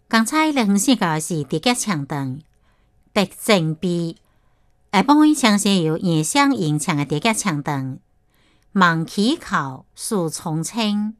刚才你分析到是直角墙灯的正壁，下半墙是由沿向沿墙的直角墙灯，望溪口树丛青，